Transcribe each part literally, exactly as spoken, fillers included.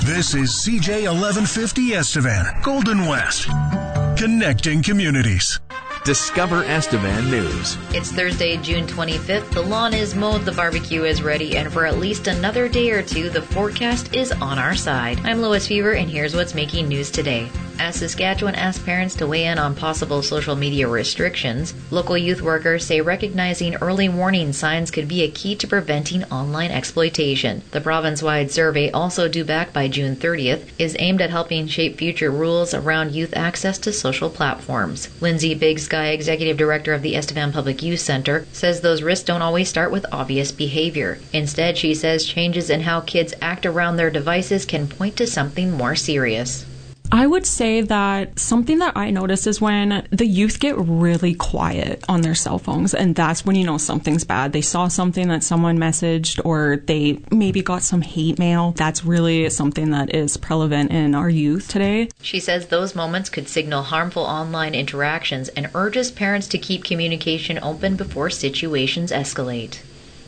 This is C J eleven fifty Estevan, Golden West, connecting communities. Discover Estevan News. It's Thursday, June twenty-fifth. The lawn is mowed, the barbecue is ready, and for at least another day or two, the forecast is on our side. I'm Lois Fever, and here's what's making news today. As Saskatchewan asks parents to weigh in on possible social media restrictions, local youth workers say recognizing early warning signs could be a key to preventing online exploitation. The province-wide survey, also due back by June thirtieth, is aimed at helping shape future rules around youth access to social platforms. Lindsay Big Sky, Executive Director of the Estevan Public Youth Center, says those risks don't always start with obvious behavior. Instead, she says changes in how kids act around their devices can point to something more serious. I would say that something that I notice is when the youth get really quiet on their cell phones, and that's when you know something's bad. They saw something that someone messaged, or they maybe got some hate mail. That's really something that is prevalent in our youth today. She says those moments could signal harmful online interactions and urges parents to keep communication open before situations escalate.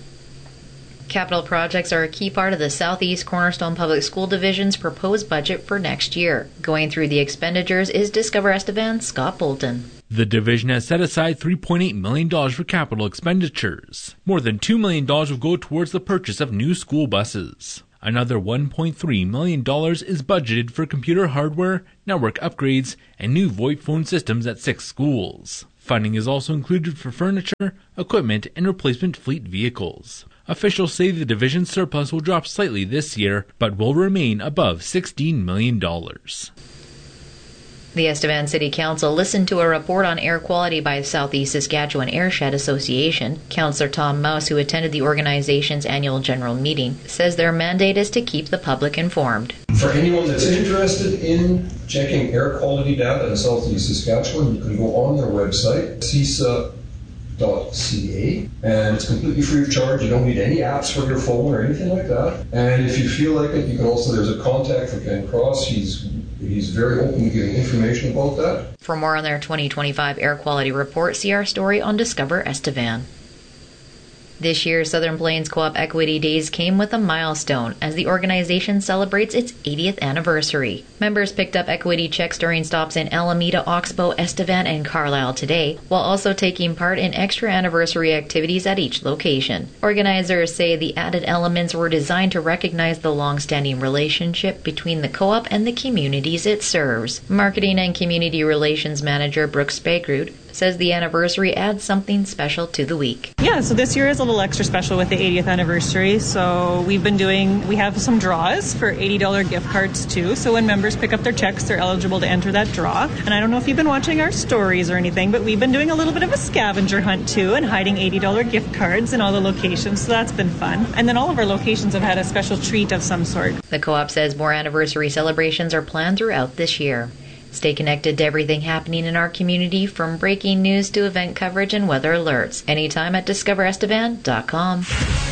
Capital projects are a key part of the Southeast Cornerstone Public School Division's proposed budget for next year. Going through the expenditures is Discover Estevan's Scott Bolton. The division has set aside three point eight million dollars for capital expenditures. More than two million dollars will go towards the purchase of new school buses. Another one point three million dollars is budgeted for computer hardware, network upgrades, and new VoIP phone systems at six schools. Funding is also included for furniture, equipment, and replacement fleet vehicles. Officials say the division's surplus will drop slightly this year, but will remain above sixteen million dollars. The Estevan City Council listened to a report on air quality by Southeast Saskatchewan Airshed Association. Councillor Tom Mouse, who attended the organization's annual general meeting, says their mandate is to keep the public informed. For anyone that's interested in checking air quality data in Southeast Saskatchewan, you can go on their website, C I S A dot C A, and it's completely free of charge. You don't need any apps for your phone or anything like that. And if you feel like it, you can also, there's a contact for Ken Cross. He's he's very open to giving information about that. For more on their twenty twenty-five air quality report, see our story on Discover Estevan. This year, Southern Plains Co-op Equity Days came with a milestone as the organization celebrates its eightieth anniversary. Members picked up equity checks during stops in Alameda, Oxbow, Estevan, and Carlisle today, while also taking part in extra anniversary activities at each location. Organizers say the added elements were designed to recognize the long-standing relationship between the co-op and the communities it serves. Marketing and Community Relations Manager Brooke Spagrud says the anniversary adds something special to the week. Yeah, so this year is a little extra special with the eightieth anniversary. So we've been doing, we have some draws for eighty dollars gift cards too. So when members pick up their checks, they're eligible to enter that draw. And I don't know if you've been watching our stories or anything, but we've been doing a little bit of a scavenger hunt too and hiding eighty dollars gift cards in all the locations. So that's been fun. And then all of our locations have had a special treat of some sort. The co-op says more anniversary celebrations are planned throughout this year. Stay connected to everything happening in our community, from breaking news to event coverage and weather alerts, anytime at discover estevan dot com.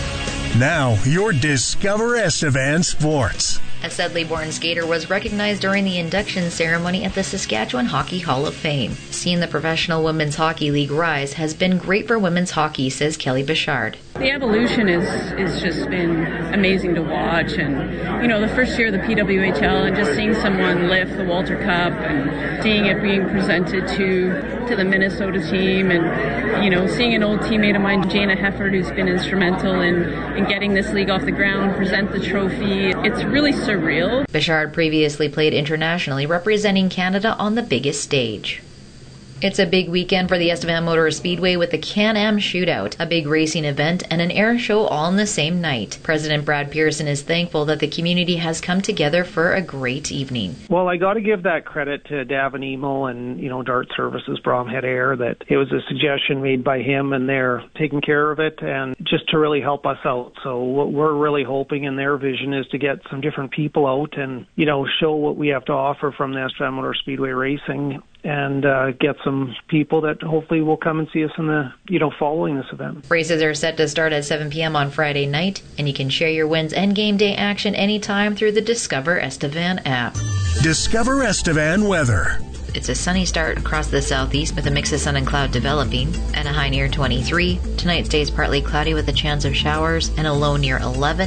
Now, your Discover Estevan Sports. A Sedley-born skater was recognized during the induction ceremony at the Saskatchewan Hockey Hall of Fame. Seeing the Professional Women's Hockey League rise has been great for women's hockey, says Kelly Bichard. The evolution is is just been amazing to watch, and you know, the first year of the P W H L and just seeing someone lift the Walter Cup and seeing it being presented to to the Minnesota team, and you know, seeing an old teammate of mine, Jana Hefford, who's been instrumental in, in getting this league off the ground, present the trophy. It's really surreal. Bichard previously played internationally, representing Canada on the biggest stage. It's a big weekend for the Estevan Motor Speedway with the Can-Am Shootout, a big racing event, and an air show all in the same night. President Brad Pearson is thankful that the community has come together for a great evening. Well, I got to give that credit to Davin Emo and, you know, Dart Services, Bromhead Air, that it was a suggestion made by him and they're taking care of it, and just to really help us out. So what we're really hoping in their vision is to get some different people out and, you know, show what we have to offer from the Estevan Motor Speedway Racing, and uh, get some people that hopefully will come and see us in the, you know, following this event. Races are set to start at seven p.m. on Friday night, and you can share your wins and game day action anytime through the Discover Estevan app. Discover Estevan weather. It's a sunny start across the southeast with a mix of sun and cloud developing, and a high near twenty-three. Tonight stays partly cloudy with a chance of showers and a low near eleven.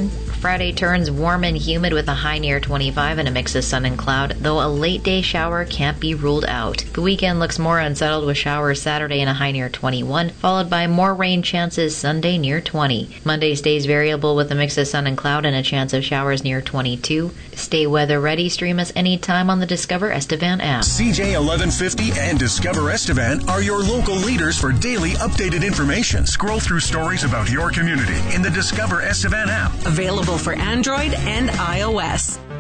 Friday turns warm and humid with a high near twenty-five and a mix of sun and cloud, though a late day shower can't be ruled out. The weekend looks more unsettled with showers Saturday and a high near twenty-one, followed by more rain chances Sunday near twenty. Monday stays variable with a mix of sun and cloud and a chance of showers near twenty-two. Stay weather ready. Stream us anytime on the Discover Estevan app. C J eleven fifty and Discover Estevan are your local leaders for daily updated information. Scroll through stories about your community in the Discover Estevan app. Available for Android and iOS.